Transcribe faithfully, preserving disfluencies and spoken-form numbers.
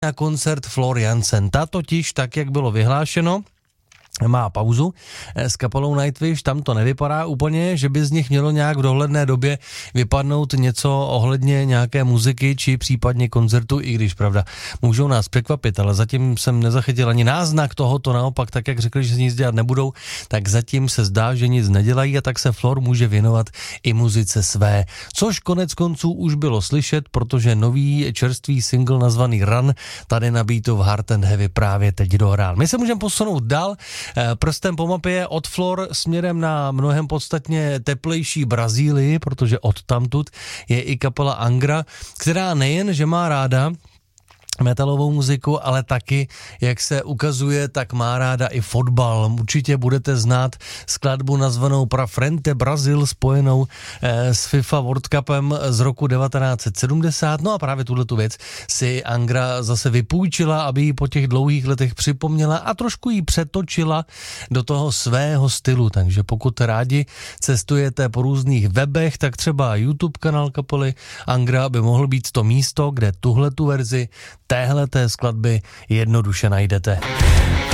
na koncert Floor Jansen. Ta totiž, tak jak bylo vyhlášeno, má pauzu s kapelou Nightwish, tam to nevypadá úplně, že by z nich mělo nějak v dohledné době vypadnout něco ohledně nějaké muziky, či případně koncertu, i když pravda, můžou nás překvapit, ale zatím jsem nezachytil ani náznak tohoto, naopak, tak jak řekli, že nic dělat nebudou, tak zatím se zdá, že nic nedělají a tak se Floor může věnovat i muzice své, což konec konců už bylo slyšet, protože nový čerstvý single nazvaný Run tady na Beat of Heart and Heavy právě teď dohrál. My se můžeme posunout dál, prstem po mapě od Floor směrem na mnohem podstatně teplejší Brazílii, protože odtamtud je i kapela Angra, která nejen, že má ráda metalovou muziku, ale taky, jak se ukazuje, tak má ráda i fotbal. Určitě budete znát skladbu nazvanou Pra Frente Brazil, spojenou eh, s FIFA World Cupem z roku devatenáct set sedmdesát. No a právě tuhletu věc si Angra zase vypůjčila, aby ji po těch dlouhých letech připomněla a trošku ji přetočila do toho svého stylu. Takže pokud rádi cestujete po různých webech, tak třeba YouTube kanál kapely Angra by mohl být to místo, kde tuhletu verzi téhleté skladby jednoduše najdete.